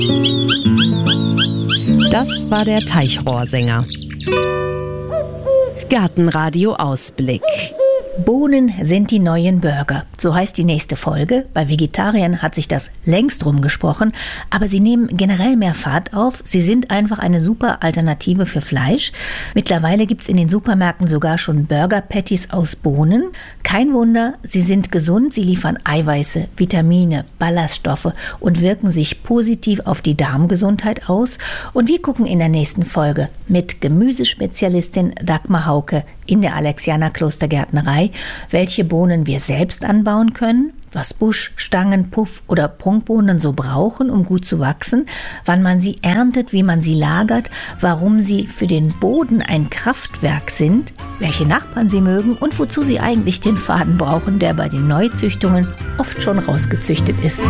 Das war der Teichrohrsänger. Gartenradio Ausblick. Bohnen sind die neuen Burger. So heißt die nächste Folge. Bei Vegetariern hat sich das längst rumgesprochen, aber sie nehmen generell mehr Fahrt auf. Sie sind einfach eine super Alternative für Fleisch. Mittlerweile gibt es in den Supermärkten sogar schon Burger-Patties aus Bohnen. Kein Wunder, sie sind gesund, sie liefern Eiweiße, Vitamine, Ballaststoffe und wirken sich positiv auf die Darmgesundheit aus. Und wir gucken in der nächsten Folge mit Gemüsespezialistin Dagmar Hauke in der Alexianer Klostergärtnerei, welche Bohnen wir selbst anbauen können, was Busch-, Stangen-, Puff- oder Prunkbohnen so brauchen, um gut zu wachsen, wann man sie erntet, wie man sie lagert, warum sie für den Boden ein Kraftwerk sind, welche Nachbarn sie mögen und wozu sie eigentlich den Faden brauchen, der bei den Neuzüchtungen oft schon rausgezüchtet ist.